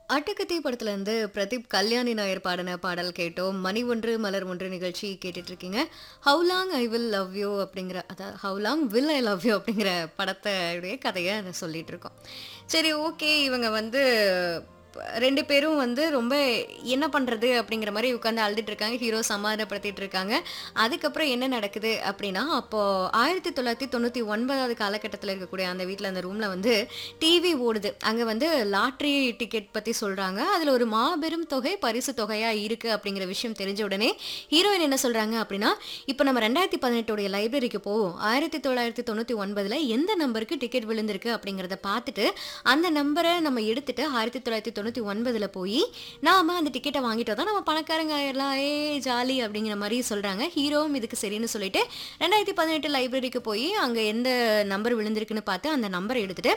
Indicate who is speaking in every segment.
Speaker 1: அட்டகத்தி படத்துல இருந்து பிரதீப் கல்யாணி நாயர் பாடின பாடல் கேட்டோம். மணி ஒன்று மலர் ஒன்று நிகழ்ச்சி கேட்டுட்டு இருக்கீங்க. How long I will love you அப்படிங்கிற how long will I love you அப்படிங்கிற படத்தையுடைய கதையை சொல்லிட்டு இருக்கோம். சரி, ஓகே. இவங்க ரெண்டு பேரும் ரொம்ப என்ன பண்றது அப்படிங்கிற மாதிரி உட்காந்து அழுதுட்டு இருக்காங்க. ஹீரோ சமாதானப்படுத்திட்டு இருக்காங்க. அதுக்கப்புறம் என்ன நடக்குது அப்படின்னா, அப்போ 1999 காலகட்டத்தில் இருக்கக்கூடிய அந்த வீட்டில் அந்த ரூம்ல டிவி ஓடுது. அங்க லாட்ரி டிக்கெட் பத்தி சொல்றாங்க. அதுல ஒரு மாபெரும் தொகை பரிசு தொகையா இருக்கு அப்படிங்கிற விஷயம் தெரிஞ்ச உடனே ஹீரோயின் என்ன சொல்றாங்க அப்படின்னா, இப்போ நம்ம 2018 லைப்ரரிக்கு போவோம். 1999 எந்த நம்பருக்கு டிக்கெட் விழுந்திருக்கு அப்படிங்கிறத பார்த்துட்டு அந்த நம்பரை நம்ம எடுத்துட்டு 1999 போய் நாம அந்த டிக்கெட்டை வாங்கிட்டோம் தான் நம்ம பணக்காரங்க எல்லாம் ஜாலி அப்படிங்கிற மாதிரி சொல்றாங்க. ஹீரோவும் இதுக்கு சரின்னு சொல்லிட்டு 2018 லைப்ரரிக்கு போய் அங்க எந்த நம்பர் விழுந்திருக்குன்னு பார்த்து அந்த நம்பரை எடுத்துட்டு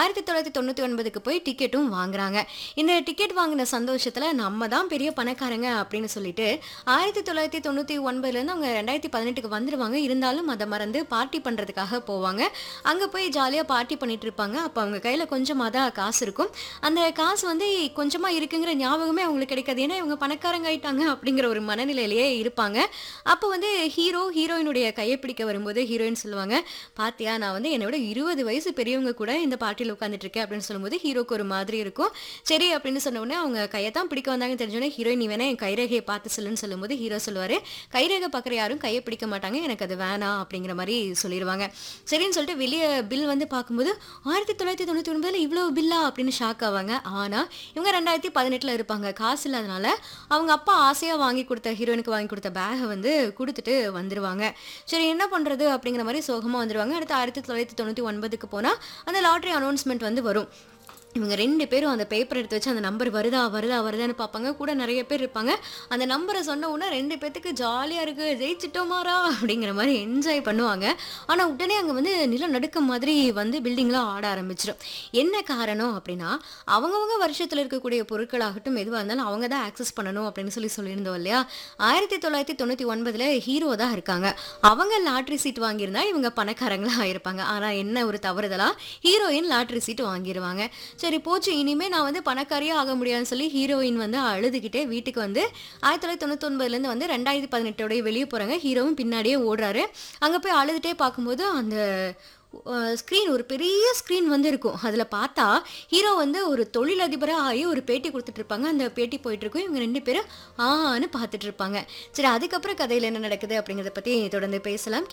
Speaker 1: 1999 போய் டிக்கெட்டும் வாங்குறாங்க. இந்த டிக்கெட் வாங்கின சந்தோஷத்துல நம்ம தான் பெரிய பணக்காரங்க அப்படின்னு சொல்லிட்டு 1999 அவங்க 2018 வந்துருவாங்க. இருந்தாலும் அதை மறந்து பார்ட்டி பண்றதுக்காக போவாங்க. அங்க போய் ஜாலியா பார்ட்டி பண்ணிட்டு இருப்பாங்க. அப்ப அவங்க கையில கொஞ்சமா தான் காசு இருக்கும். அந்த காசு கொஞ்சமா இருக்குங்கிற ஞாபகமே அவங்களுக்கு கிடைக்காது. ஏன்னா இவங்க பணக்காரங்க ஆயிட்டாங்க அப்படிங்கிற ஒரு மனநிலையிலேயே இருப்பாங்க. அப்போ ஹீரோயினுடைய கையை பிடிக்க வரும்போது ஹீரோயின் சொல்லுவாங்க, பாத்தியா நான் என்னோட 20 வயசு பெரியவங்க கூட இந்த பார்ட்டியில் உட்காந்துட்டு இருக்கேன் அப்படின்னு சொல்லும்போது ஹீரோக்கு ஒரு மாதிரி இருக்கும். சரி அப்படின்னு சொன்ன உடனே அவங்க கையை தான் பிடிக்க வந்தாங்கன்னு தெரிஞ்சோடனே ஹீரோயின், நீ வேணா என் கைரேகையை பார்த்து சொல்லுன்னு சொல்லும்போது ஹீரோ சொல்லுவாரு, கைரேகை பார்க்குற யாரும் கையை பிடிக்க மாட்டாங்க, எனக்கு அது வேணாம் அப்படிங்கிற மாதிரி சொல்லிடுவாங்க. சரின்னு சொல்லிட்டு வெளியே பில் பார்க்கும்போது 1999 இவ்வளவு பில்லா அப்படின்னு ஷாக் ஆவாங்க. ஆனா இவங்க 2018 இருப்பாங்க. காசு இல்லாதனால அவங்க அப்பா ஆசையா ஹீரோயினுக்கு வாங்கி கொடுத்த பேகை கொடுத்துட்டு வந்துருவாங்க. சரி, என்ன பண்றது அப்படிங்கிற மாதிரி சோகமா வந்துருவாங்க. அடுத்து 1999 போனா அந்த லாட்டரி அனௌன்ஸ்மெண்ட் வரும். இவங்க ரெண்டு பேரும் அந்த பேப்பர் எடுத்து வச்சு அந்த நம்பர் வருதான்னு பார்ப்பாங்க. கூட நிறைய பேர் இருப்பாங்க. அந்த நம்பரை சொன்ன உடனே ரெண்டு பேத்துக்கு ஜாலியாக இருக்கு, ஜெயிச்சிட்டோமாரா அப்படிங்கிற மாதிரி என்ஜாய் பண்ணுவாங்க. ஆனால் உடனே அங்கே நிலநடுக்கம் மாதிரி பில்டிங்லாம் ஆட ஆரம்பிச்சிடும். என்ன காரணம் அப்படின்னா, அவங்கவுங்க வருஷத்தில் இருக்கக்கூடிய பொருட்களாகட்டும் எதுவாக இருந்தாலும் அவங்க தான் ஆக்சஸ் பண்ணணும் அப்படின்னு சொல்லியிருந்தோம் இல்லையா. 1999 ஹீரோ தான் இருக்காங்க. அவங்க லாட்ரி சீட் வாங்கியிருந்தா இவங்க பணக்காரங்களா ஆயிருப்பாங்க. ஆனால் என்ன ஒரு தவறுதலா, ஹீரோயின் லாட்ரி சீட் வாங்கிடுவாங்க. சரி போச்சு, இனிமே நான் பணக்காரியா ஆக முடியாதுன்னு சொல்லி ஹீரோயின் அழுதுகிட்டே வீட்டுக்கு 1999 2018 வெளியே போறாங்க. ஹீரோவும் பின்னாடியே ஓடுறாரு. அங்க போய் அழுதுட்டே பார்க்கும்போது அந்த ஸ்க்ரீன், ஒரு பெரிய ஸ்க்ரீன் இருக்கும். அதில் பார்த்தா ஹீரோ ஒரு தொழிலதிபராக ஆகி ஒரு பேட்டி கொடுத்துட்டு இருப்பாங்க. அந்த பேட்டி போயிட்டு இருக்கும். இவங்க ரெண்டு பேரும் ஆன்னு பார்த்துட்டு இருப்பாங்க. சரி, அதுக்கப்புறம் கதையில் என்ன நடக்குது அப்படிங்கிறத பற்றி தொடர்ந்து பேசலாம்.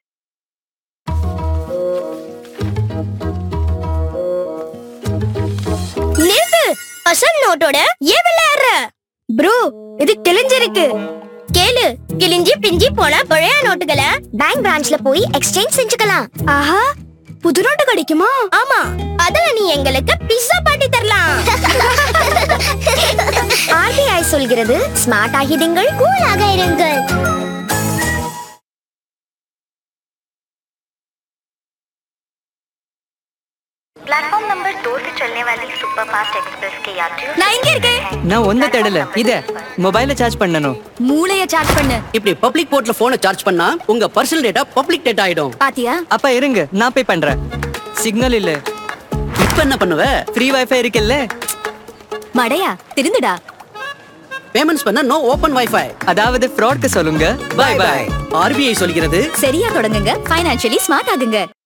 Speaker 2: அசல் நோட்டோட ஏன் விளையாடுற ப்ரோ? இது கிழிஞ்சிருக்கு. கேளு, கிழிஞ்சி பிஞ்சி போன பழைய நோட்டுகளை பேங்க் பிரான்ச்ல போய் எக்ஸ்சேஞ்ச் செஞ்சுக்கலாம். ஆஹா, புது நோட்டு கிடைக்குமா? ஆமா, அதுல நீ எங்களுக்கு பிஸ்ஸா பாட்டி தரலாம். ஆர்பிஐ சொல்கிறது, ஸ்மார்ட் ஆகிடுங்கள், கூலாக இருங்கள்.
Speaker 3: प्लेटफॉर्म नंबर 2 से चलने वाली सुपरफास्ट एक्सप्रेस के यात्रियों
Speaker 2: நான் இங்க இருக்கேன்.
Speaker 4: நான் ஒன்ன தேடல. இத மொபைலை சார்ஜ் பண்ணனும்.
Speaker 2: மூளைய சார்ஜ் பண்ணு.
Speaker 5: இப்படி பப்ளிக் போர்ட்ல போனை சார்ஜ் பண்ணா உங்க பர்சனல் டேட்டா பப்ளிக் டேட்டா ஆயிடும்.
Speaker 2: பாத்தியா?
Speaker 4: அப்ப இருங்க, நான் பே பண்றேன். சிக்னல் இல்ல.
Speaker 5: இப்ப என்ன பண்ணுவ?
Speaker 4: ஃப்ரீ வைஃபை இருக்குல்ல.
Speaker 2: மடையா, திருந்துடா.
Speaker 5: பேமெண்ட்ஸ் பண்ண நோ ஓபன் வைஃபை.
Speaker 4: அதாவது ஃப்ராட்க்கு சொல்லுங்க. By by.
Speaker 5: ஆர்பிஐ சொல்கிறது,
Speaker 2: சரியா தொடங்குங்க, ஃபைனான்சியலி ஸ்மார்ட் ஆகுங்க.